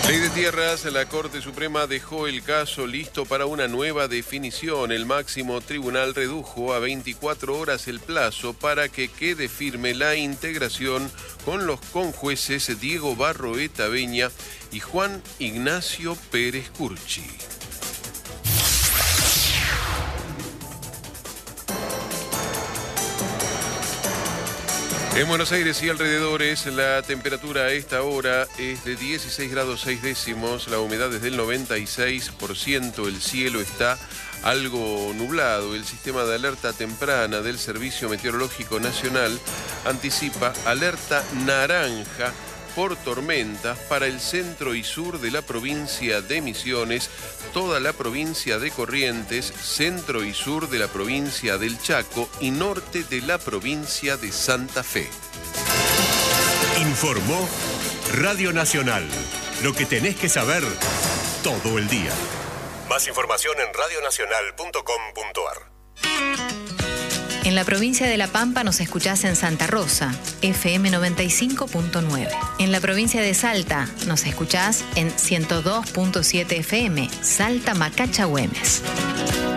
Ley de Tierras, la Corte Suprema dejó el caso listo para una nueva definición. El máximo tribunal redujo a 24 horas el plazo para que quede firme la integración con los conjueces Diego Barroeta Beña y Juan Ignacio Pérez Curchi. En Buenos Aires y alrededores, la temperatura a esta hora es de 16 grados 6 décimos, la humedad es del 96%, el cielo está algo nublado. El sistema de alerta temprana del Servicio Meteorológico Nacional anticipa alerta naranja por tormentas para el centro y sur de la provincia de Misiones, toda la provincia de Corrientes, centro y sur de la provincia del Chaco y norte de la provincia de Santa Fe. Informó Radio Nacional. Lo que tenés que saber todo el día. Más información en radionacional.com.ar. En la provincia de La Pampa nos escuchás en Santa Rosa, FM 95.9. En la provincia de Salta nos escuchás en 102.7 FM, Salta Macacha Güemes.